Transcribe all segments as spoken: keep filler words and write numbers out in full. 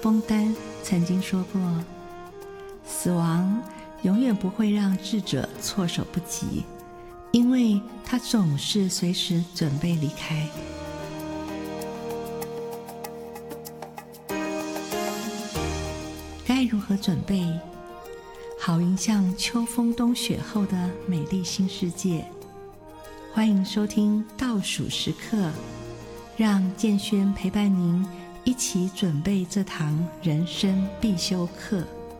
枫丹曾经说过，死亡永远不会让智者措手不及，因为他总是随时准备离开。该如何准备，好迎向秋风冬雪后的美丽新世界？欢迎收听倒数时刻，让建轩陪伴您一起准备这堂人生必修课。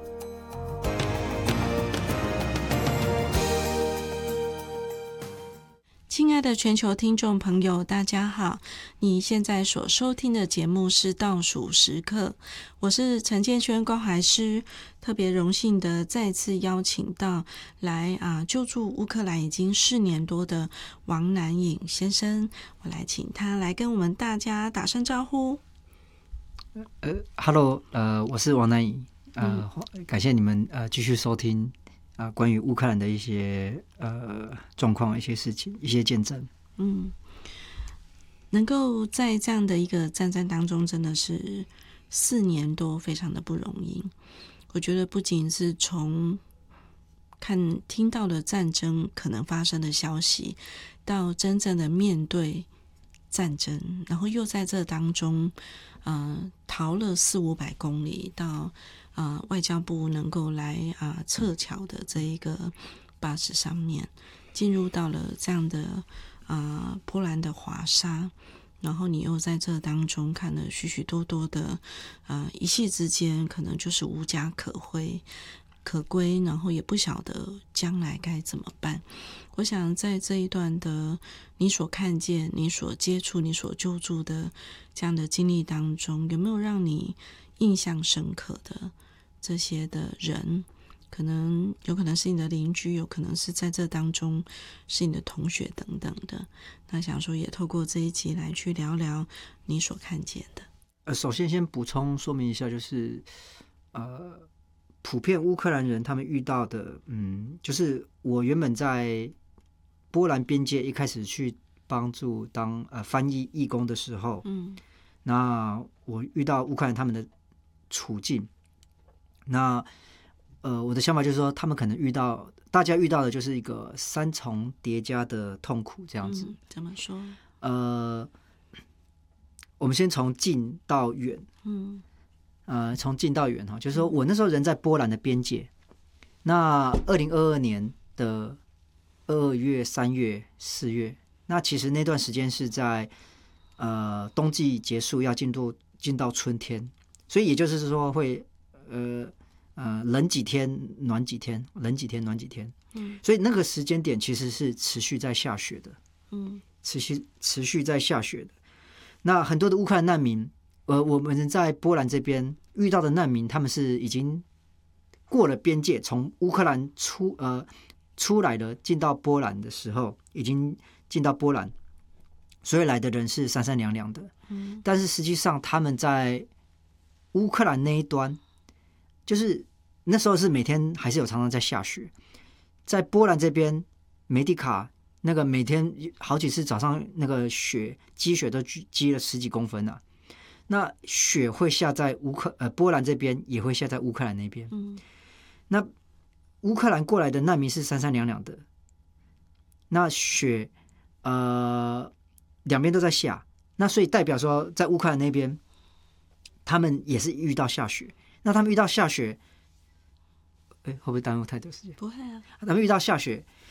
亲爱的全球听众朋友，大家好！你现在所收听的节目是倒数时刻，我是陈建轩关怀师，特别荣幸的再次邀请到来啊救助乌克兰已经四年多的王南颖先生，我来请他来跟我们大家打声招呼。 呃，Hello， 呃，我是王南颖，呃， 嗯、 感谢你们呃继续收听。啊、呃，关于乌克兰的一些呃状况、一些事情、一些见证， 嗯，能够在这样的一个战争当中，真的是四年多，非常的不容易。我觉得不仅是从看听到的战争可能发生的消息，到真正的面对战争，然后又在这当中，呃，逃了四五百公里到。呃，外交部能够来啊、呃、撤侨的这一个巴士上面，进入到了这样的啊、呃、波兰的华沙，然后你又在这当中看了许许多多的呃一夕之间可能就是无家可归可归，然后也不晓得将来该怎么办。我想在这一段的你所看见、你所接触、你所救助的这样的经历当中，有没有让你印象深刻的这些的人？可能有可能是你的邻居，有可能是在这当中是你的同学等等的。那想说也透过这一集来去聊聊你所看见的。 呃，首先先补充说明一下，就是呃，普遍乌克兰人他们遇到的，嗯，就是我原本在波兰边界一开始去帮助当呃翻译义工的时候， 嗯， 那我遇到乌克兰他们的处境，那呃，我的想法就是说，他们可能遇到大家遇到的就是一个三重叠加的痛苦，这样子。 嗯、怎么说？ 呃，我们先从近到远， 嗯， 呃，从近到远哈，就是说我那时候人在波兰的边界，那二零二二年的二月、三月、四月，那其实那段时间是在呃冬季结束，要进入进到春天，所以也就是说会呃呃冷几天，暖几天，冷几天，暖几天， 嗯， 所以那个时间点其实是持续在下雪的， 嗯， 持续持续在下雪的。那很多的乌克兰难民，呃，我们在波兰这边遇到的难民，他们是已经过了边界，从乌克兰出呃出来了，进到波兰的时候，已经进到波兰，所以来的人是三三两两的。 嗯， 但是实际上他们在乌克兰那一端，就是那时候是每天还是有常常在下雪，在波兰这边梅迪卡。那个每天好几次早上那个雪积雪都积了十几公分啊，那雪会下在乌克呃波兰这边，也会下在乌克兰那边。 嗯， 那乌克兰过来的难民是三三两两的，那雪呃两边都在下，那所以代表说在乌克兰那边，他们也是遇到下雪。那他们遇到下雪，哎，会不会耽误太多时间？ 不会啊。 他们遇到下雪，